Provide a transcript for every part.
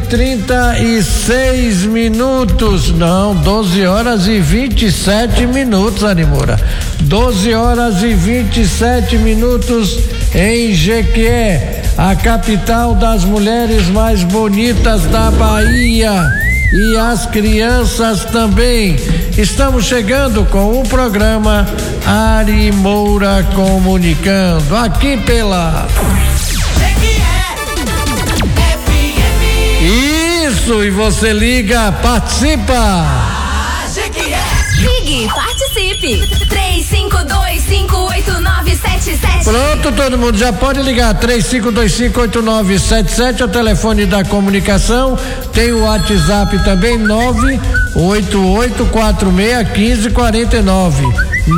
12h36. Não, 12h27, Animora. 12h27 em Jequié, a capital das mulheres mais bonitas da Bahia. E as crianças também. Estamos chegando com o programa Ari Moura Comunicando, aqui pela Isso, e você liga, participa. Ligue, participe. 35258977. Pronto, todo mundo já pode ligar. 35258977 é o telefone da comunicação. Tem o WhatsApp também, 988461549.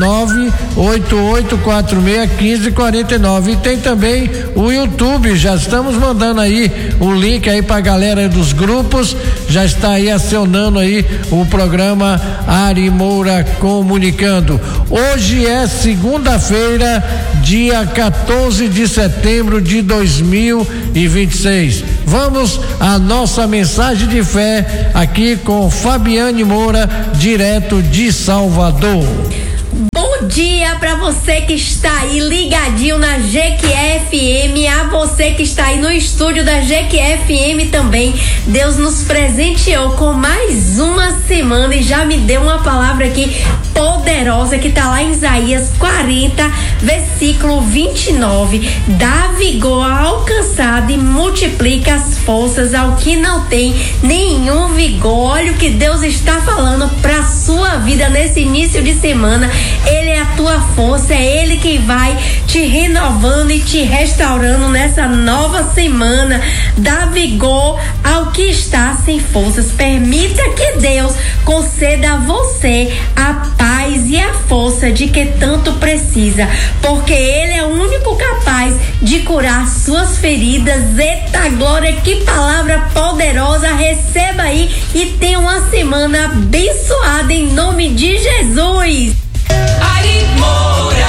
988461549. E tem também o YouTube. Já estamos mandando aí o link aí pra galera dos grupos. Já está aí acionando aí o programa Ari Moura Comunicando. Hoje é segunda-feira, dia 14 de setembro de 2026. Vamos à nossa mensagem de fé aqui com Fabiane Moura, direto de Salvador. Bom dia para você que está aí ligadinho na Jequié FM, a você que está aí no estúdio da Jequié FM também. Deus nos presenteou com mais uma semana e já me deu uma palavra aqui poderosa que tá lá em Isaías 40, versículo 29. Dá vigor ao cansado e multiplica as forças ao que não tem nenhum vigor. Olha o que Deus está falando pra sua vida nesse início de semana. Ele é a tua força, é Ele que vai te renovando e te restaurando nessa nova semana. Dá vigor ao que está sem forças. Permita que Deus conceda a você a paz e a força de que tanto precisa, porque Ele é o único capaz de curar suas feridas. Eita glória, que palavra poderosa! Receba aí e tenha uma semana abençoada em nome de Jesus. Ari Moura.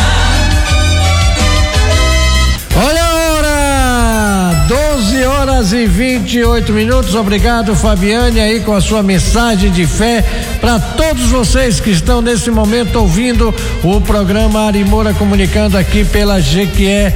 Olha a hora, 12h28. Obrigado, Fabiane, aí com a sua mensagem de fé para todos vocês que estão nesse momento ouvindo o programa Ari Moura Comunicando aqui pela Jequié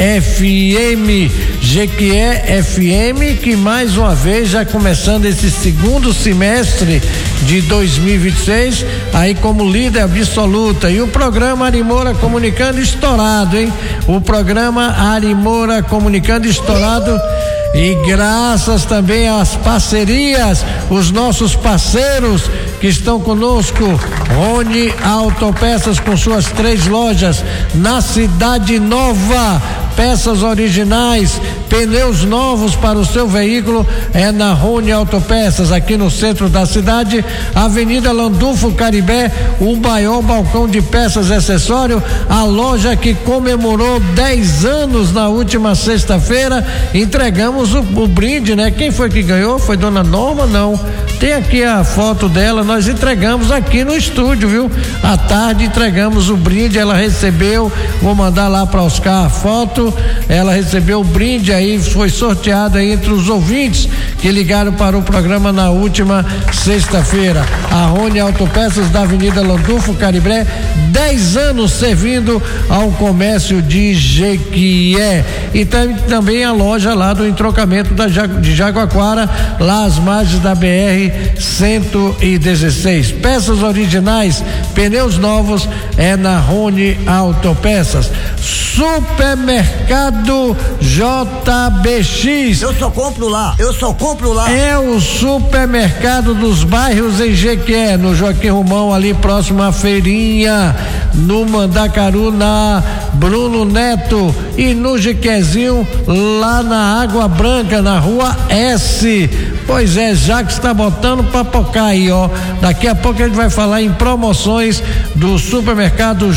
FM. Jequié FM, que mais uma vez já começando esse segundo semestre de 2026, aí como líder absoluta. E o programa Ari Moura Comunicando estourado, hein? O programa Ari Moura Comunicando estourado. E graças também às parcerias, os nossos parceiros que estão conosco, Rony Autopeças com suas 3 lojas na Cidade Nova, peças originais, pneus novos para o seu veículo é na Rony Autopeças, aqui no centro da cidade, Avenida Landulfo Caribé, o maior balcão de peças e acessório, a loja que comemorou 10 anos na última sexta-feira. Entregamos o brinde, né? Quem foi que ganhou? Foi Dona Norma? Não. Tem aqui a foto dela, nós entregamos aqui no estúdio, viu? À tarde entregamos o brinde, ela recebeu, vou mandar lá para Oscar a foto, ela recebeu o brinde aí, foi sorteado aí entre os ouvintes que ligaram para o programa na última sexta-feira. A Rony Autopeças da Avenida Landulfo Caribé, 10 anos servindo ao comércio de Jequié. E tem também a loja lá do entrocamento de Jaguaquara, lá às margens da BR 116. Peças originais, pneus novos é na Rony Autopeças. Supermercado JBX. Eu só compro lá. É o supermercado dos bairros em Jequié, no Joaquim Romão, ali próximo à feirinha, no Mandacaru, na Bruno Neto, e no Jequiézinho, lá na Água Branca, na Rua S. Pois é, Jacques está botando papocar aí, ó. Daqui a pouco a gente vai falar em promoções do supermercado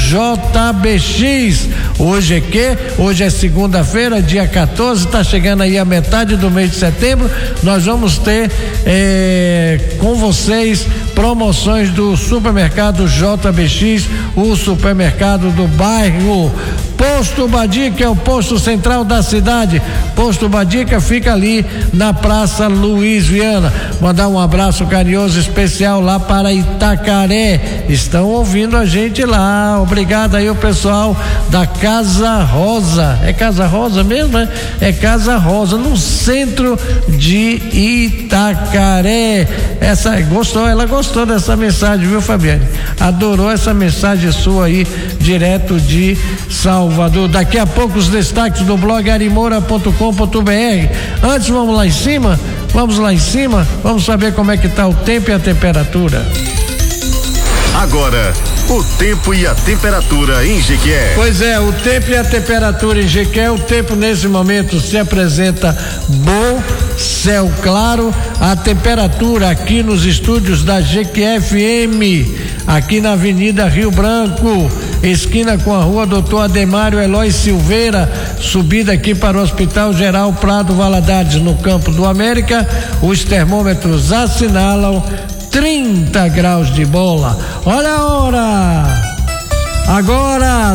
JBX. Hoje é quê? Hoje é segunda-feira, dia 14, tá chegando aí a metade do mês de setembro. Nós vamos ter com vocês promoções do supermercado JBX, o supermercado do bairro. Posto Badica é o posto central da cidade. Posto Badica fica ali na Praça Luiz Viana. Mandar um abraço carinhoso especial lá para Itacaré. Estão ouvindo a gente lá. Obrigado aí o pessoal da Casa Rosa. É Casa Rosa mesmo, né? É Casa Rosa, no centro de Itacaré. Ela gostou dessa mensagem, viu, Fabiane? Adorou essa mensagem sua aí, direto de Salvador. Daqui a pouco os destaques do blog arimora.com.br. Antes, vamos lá em cima? Vamos saber como é que tá o tempo e a temperatura. Agora, o tempo e a temperatura em Jequié. Pois é, o tempo e a temperatura em Jequié. O tempo nesse momento se apresenta bom, céu claro. A temperatura aqui nos estúdios da Jequié FM, aqui na Avenida Rio Branco, esquina com a Rua Doutor Ademário Eloy Silveira, subida aqui para o Hospital Geral Prado Valadares, no Campo do América. Os termômetros assinalam 30 graus de bola. Olha a hora! Agora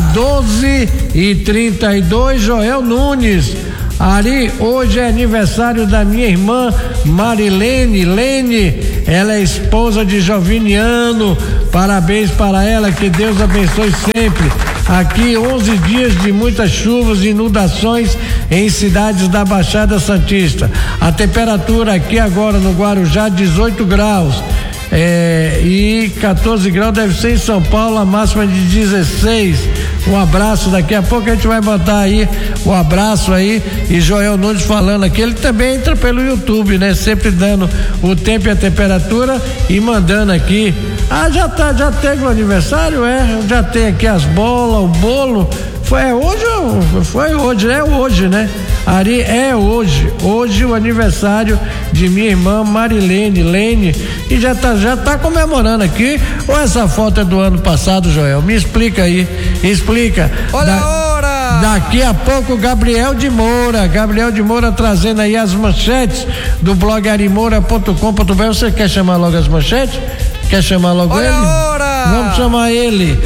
12h32. Joel Nunes. Ari, hoje é aniversário da minha irmã Marilene. Lene, ela é esposa de Joviniano. Parabéns para ela, que Deus abençoe sempre. Aqui 11 dias de muitas chuvas e inundações em cidades da Baixada Santista. A temperatura aqui agora no Guarujá 18 graus. E 14 graus deve ser em São Paulo, a máxima de 16. Um abraço, daqui a pouco a gente vai botar aí o abraço aí. E Joel Nunes falando aqui, ele também entra pelo YouTube, né? Sempre dando o tempo e a temperatura e mandando aqui. Já teve o aniversário? Já tem aqui as bolas, o bolo. Foi hoje, né? Ari, é hoje o aniversário de minha irmã Marilene, Lene, e já tá comemorando aqui. Ou essa foto é do ano passado, Joel? Me explica aí, Olha a hora! Daqui a pouco Gabriel de Moura trazendo aí as manchetes do blog arimora.com.br. Você quer chamar logo as manchetes? Quer chamar logo Olha ele? A hora! Vamos chamar ele.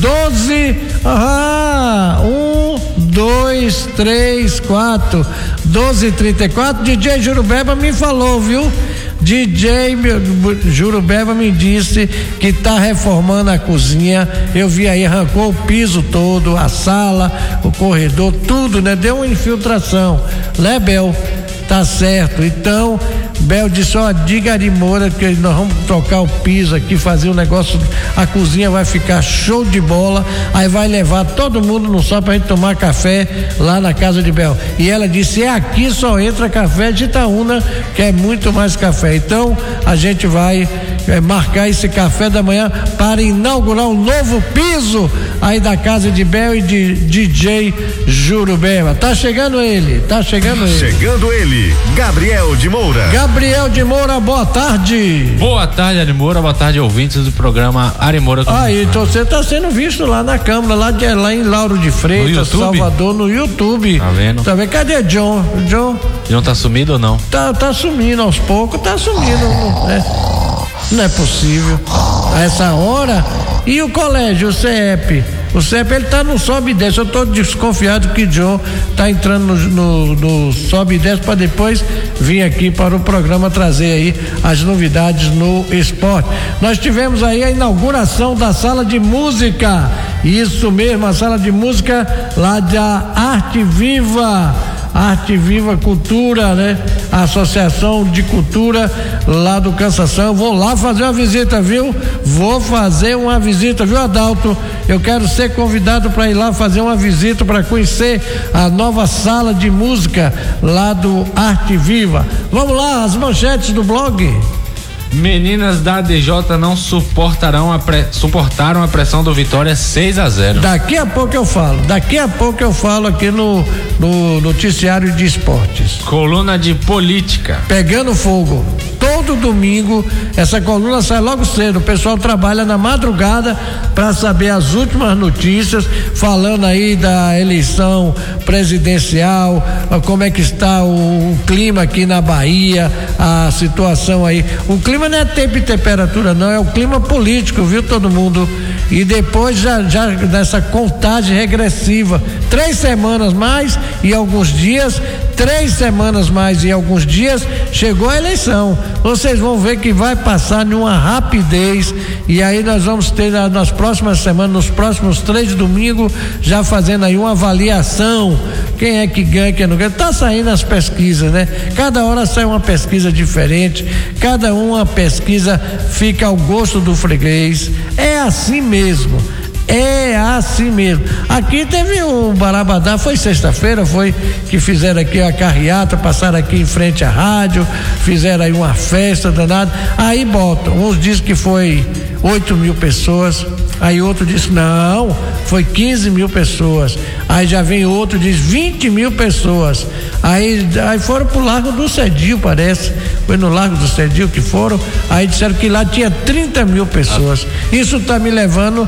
1, 2, 3, 4, 12h34. DJ Jurubeba me falou, viu? DJ Jurubeba me disse que tá reformando a cozinha. Eu vi aí, arrancou o piso todo, a sala, o corredor, tudo, né? Deu uma infiltração, né, Bel? Tá certo. Então, Bel disse, diga a Ari Moura que nós vamos trocar o piso aqui, fazer um negócio, a cozinha vai ficar show de bola, aí vai levar todo mundo no sol pra gente tomar café lá na casa de Bel. E ela disse, aqui só entra café de Itaúna, que é muito mais café. Então, a gente vai marcar esse café da manhã para inaugurar um novo piso aí da casa de Bel e de DJ Jurubeba. Tá chegando ele. Chegando ele, Gabriel de Moura. Gabriel de Moura, boa tarde. Boa tarde, Ari Moura, boa tarde, ouvintes do programa Ari Moura. Então você tá sendo visto lá na Câmara, lá em Lauro de Freitas, Salvador, no YouTube. Tá vendo? Cadê John? John tá sumido ou não? Tá sumindo aos poucos, tá sumindo. Não é possível. A essa hora. E o colégio, o CEP? O CEP, ele tá no sobe e desce. Eu tô desconfiado que John tá entrando no sobe e desce para depois vir aqui para o programa trazer aí as novidades no esporte. Nós tivemos aí a inauguração da sala de música. Isso mesmo, a sala de música lá da Arte Viva Cultura, né? A Associação de Cultura lá do Cansação. Vou lá fazer uma visita, viu? Viu, Adalto? Eu quero ser convidado para ir lá fazer uma visita para conhecer a nova sala de música lá do Arte Viva. Vamos lá, as manchetes do blog. Meninas da ADJ não suportaram a pressão do Vitória 6-0. Daqui a pouco eu falo aqui no noticiário de esportes. Coluna de política. Pegando fogo. Todo domingo, essa coluna sai logo cedo. O pessoal trabalha na madrugada para saber as últimas notícias, falando aí da eleição presidencial, como é que está o clima aqui na Bahia, a situação aí. O clima não é tempo e temperatura, não, é o clima político, viu, todo mundo? E depois já nessa contagem regressiva, 3 semanas mais e alguns dias, 3 semanas mais e alguns dias, chegou a eleição. Vocês vão ver que vai passar numa rapidez, e aí nós vamos ter nas próximas semanas, nos próximos 3 domingos, já fazendo aí uma avaliação, quem é que ganha, quem não ganha. Tá saindo as pesquisas, né? Cada hora sai uma pesquisa diferente, cada uma pesquisa fica ao gosto do freguês. É assim mesmo. É assim mesmo. Aqui teve um barabadá, foi sexta-feira, foi que fizeram aqui a carreata, passaram aqui em frente à rádio, fizeram aí uma festa danada. Aí botam, uns dizem que foi 8.000 pessoas, aí outro diz não, foi 15.000 pessoas. Aí já vem outro, diz 20.000 pessoas. Aí foram pro Largo do Cedil, parece. Foi no Largo do Cedil que foram. Aí disseram que lá tinha 30.000 pessoas. Isso tá me levando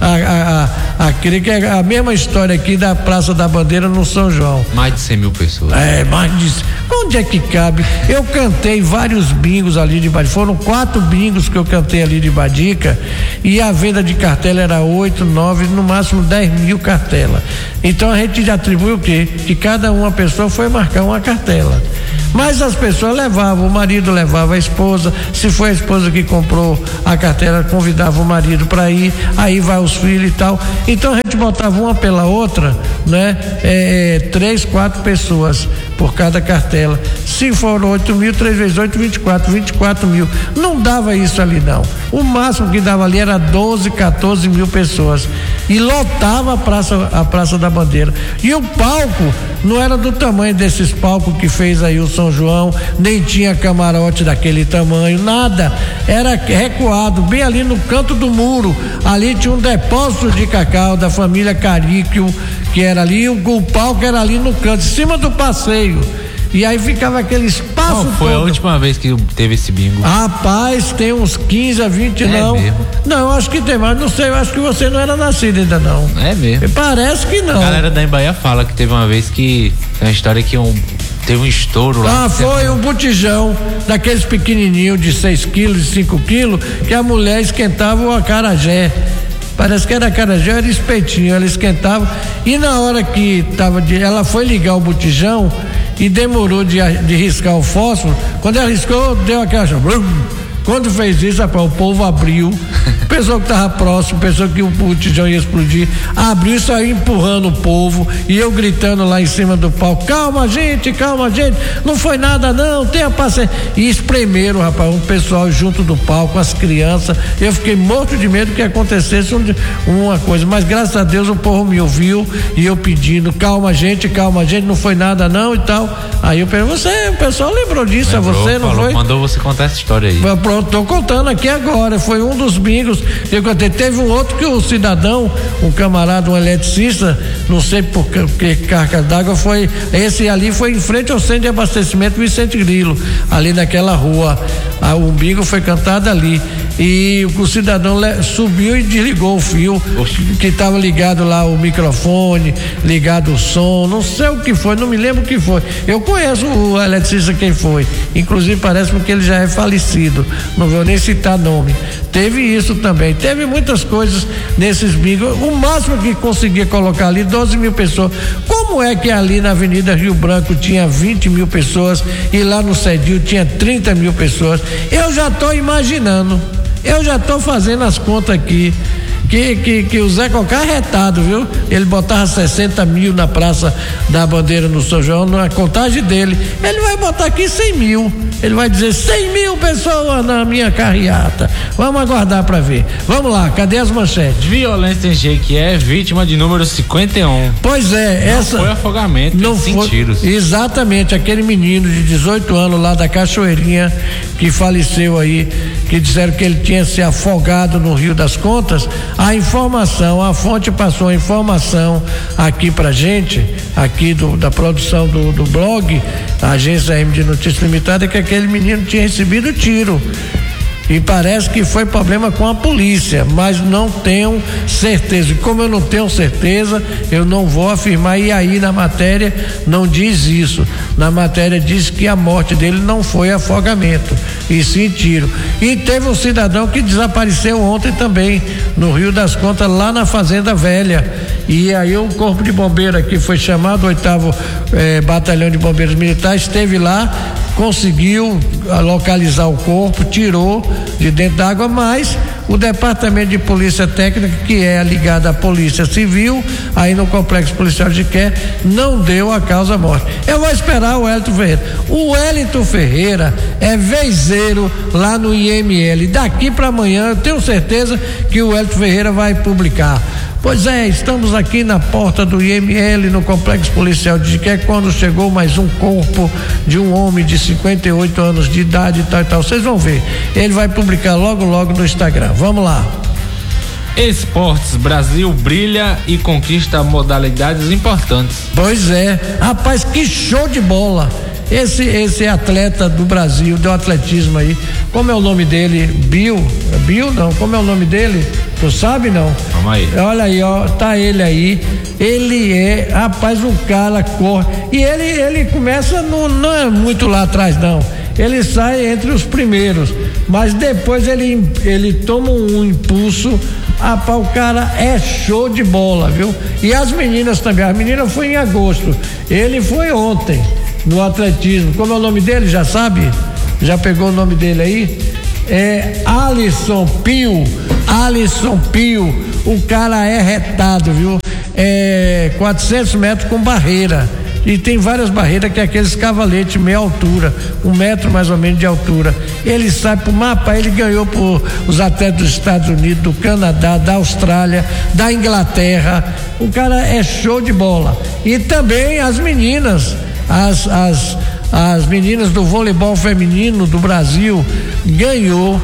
a crer que é a mesma história aqui da Praça da Bandeira no São João. Mais de 100.000 pessoas. Mais de. Onde é que cabe? Eu cantei vários bingos ali de Badica. Foram 4 bingos que eu cantei ali de Badica. E a venda de cartela era 8, 9, no máximo 10.000 cartelas. Então a gente atribui o quê? Que cada uma pessoa foi marcar uma cartela. Mas as pessoas levavam, o marido levava a esposa, se foi a esposa que comprou a cartela, convidava o marido para ir, aí vai os filhos e tal. Então a gente botava uma pela outra, né? 3, 4 pessoas por cada cartela. Se foram 8.000, 3 vezes 8, 24.000. Não dava isso ali não. O máximo que dava ali era 12, 14.000 pessoas. E lotava a Praça da Bandeira. E o palco não era do tamanho desses palcos que fez aí o São João, nem tinha camarote daquele tamanho, nada. Era recuado, bem ali no canto do muro. Ali tinha um depósito de cacau da família Caríquio, que era ali, e o palco era ali no canto, em cima do passeio. E aí ficava aquele espaço. Qual foi todo. A última vez que teve esse bingo? Rapaz, tem uns 15 a 20, não. Mesmo? Não, acho que tem, mas não sei, eu acho que você não era nascido ainda não. É mesmo? Parece que não. A galera da Embaia fala que teve uma vez que tem uma história que teve um estouro lá. Foi um botijão daqueles pequenininhos de 6 quilos, de 5 quilos, que a mulher esquentava o acarajé. Parece que era acarajé, era espetinho, ela esquentava, e na hora que ela foi ligar o botijão e demorou de riscar o fósforo. Quando ela riscou, deu aquela. Quando fez isso, rapaz, o povo abriu, pensou que estava próximo, pensou que o botijão ia explodir, abriu e saiu empurrando o povo, e eu gritando lá em cima do palco: calma gente, não foi nada não, tenha paciência. E espremeram, rapaz, um pessoal junto do palco, as crianças. Eu fiquei morto de medo que acontecesse uma coisa, mas graças a Deus o povo me ouviu, e eu pedindo: calma gente, não foi nada não e tal. Aí eu perguntei: o pessoal lembrou disso? Lembrou, você não falou, foi? Mandou você contar essa história aí. Tô contando aqui agora, foi um dos bingos que eu contei. Teve um outro que o cidadão, um camarada, um eletricista, não sei por que carga d'água, foi, esse ali foi em frente ao centro de abastecimento Vicente Grilo, ali naquela rua. O bingo foi cantado ali, e o cidadão subiu e desligou o fio. Oxi. Que estava ligado lá o microfone, ligado o som, não sei o que foi, não me lembro o que foi. Eu conheço o eletricista quem foi, inclusive parece-me que ele já é falecido, não vou nem citar nome. Teve isso também, teve muitas coisas nesses bingos. O máximo que conseguia colocar ali 12.000 pessoas. Como é que ali na Avenida Rio Branco tinha 20.000 pessoas e lá no Cedil tinha 30.000 pessoas? Eu já estou imaginando, eu já estou fazendo as contas aqui. Que o Zé Cocá é retado, viu? Ele botava 60.000 na Praça da Bandeira no São João, na contagem dele. Ele vai botar aqui 100.000. Ele vai dizer 100.000 pessoas na minha carreata. Vamos aguardar para ver. Vamos lá, cadê as manchetes? Violência em Jequié, vítima de número 51. Pois é, essa. Não foi afogamento, não foi tiros. Exatamente, aquele menino de 18 anos lá da Cachoeirinha que faleceu aí, que disseram que ele tinha se afogado no Rio das Contas. A fonte passou a informação aqui pra gente, aqui da produção do blog, a Agência AM de Notícias Limitada, que aquele menino tinha recebido tiro. E parece que foi problema com a polícia, mas não tenho certeza. E como eu não tenho certeza, eu não vou afirmar. E aí na matéria não diz isso. Na matéria diz que a morte dele não foi afogamento, e sim tiro. E teve um cidadão que desapareceu ontem também, no Rio das Contas, lá na Fazenda Velha. E aí o Corpo de Bombeiros aqui foi chamado, o 8º Batalhão de Bombeiros Militares, esteve lá, conseguiu localizar o corpo, tirou de dentro d'água, mas o Departamento de Polícia Técnica, que é ligado à Polícia Civil, aí no Complexo Policial de Jequié, não deu a causa morte. Eu vou esperar o Wellington Ferreira. O Wellington Ferreira é vezeiro lá no IML. Daqui para amanhã eu tenho certeza que o Wellington Ferreira vai publicar. Pois é, estamos aqui na porta do IML, no Complexo Policial de Jequié, quando chegou mais um corpo de um homem de 58 anos de idade e tal e tal. Vocês vão ver. Ele vai publicar logo no Instagram. Vamos lá. Esportes, Brasil brilha e conquista modalidades importantes. Pois é, rapaz, que show de bola. Esse atleta do Brasil, do atletismo aí, como é o nome dele? Bill não, como é o nome dele? Tu sabe não? Vamos aí. Olha aí, ó, tá ele aí, ele é, rapaz, o cara corre, e ele começa, não é muito lá atrás não, ele sai entre os primeiros, mas depois ele toma um impulso, rapaz, o cara é show de bola, viu? E as meninas também, a menina foi em agosto, ele foi ontem no atletismo. Como é o nome dele, já sabe? Já pegou o nome dele aí? É Alisson Pio, o cara é retado, viu? 400 metros com barreira, e tem várias barreiras, que é aqueles cavaletes meia altura, 1 metro mais ou menos de altura. Ele sai pro mapa, ele ganhou por os atletas dos Estados Unidos, do Canadá, da Austrália, da Inglaterra. O cara é show de bola. E também as meninas, as meninas do voleibol feminino do Brasil ganhou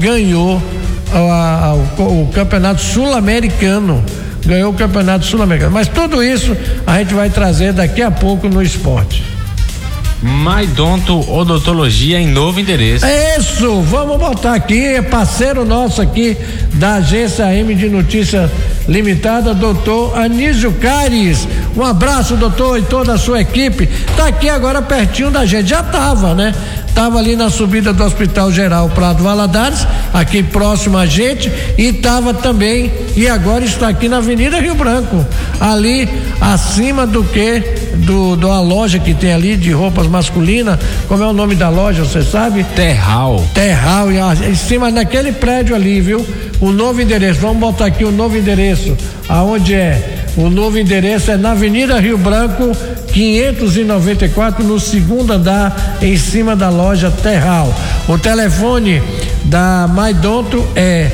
o campeonato sul-americano, ganhou o campeonato sul-americano, mas tudo isso a gente vai trazer daqui a pouco no esporte. Maidonto Odontologia em novo endereço. Isso, vamos botar aqui, é parceiro nosso aqui da Agência AM de Notícias Limitada, doutor Anísio Caires. Um abraço, doutor, e toda a sua equipe. Tá aqui agora pertinho da gente, já tava, né? Tava ali na subida do Hospital Geral Prado Valadares, aqui próximo a gente, e tava também, e agora está aqui na Avenida Rio Branco, ali acima da loja que tem ali de roupas masculinas. Como é o nome da loja, você sabe? Terral, em cima daquele prédio ali, viu? O novo endereço, vamos botar aqui o novo endereço, aonde é? O novo endereço é na Avenida Rio Branco, 594, no 2º andar, em cima da loja Terral. O telefone da Maidonto é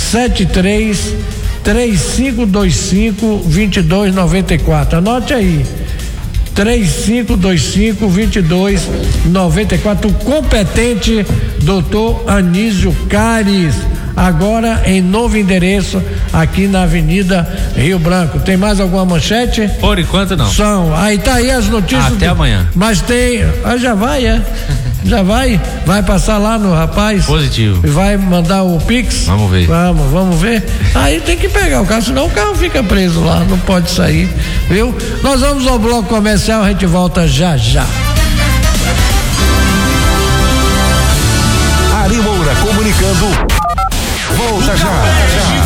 73-3525-2294. Anote aí. 3525-2294. O competente doutor Anísio Caires, agora em novo endereço aqui na Avenida Rio Branco. Tem mais alguma manchete? Por enquanto não. Aí tá aí as notícias. Até amanhã. Mas tem, já vai, já vai passar lá no rapaz. Positivo. E vai mandar o Pix. Vamos ver. Vamos ver. Aí tem que pegar o carro, senão o carro fica preso lá, não pode sair, viu? Nós vamos ao bloco comercial, a gente volta já. Ari Moura comunicando. Volta já.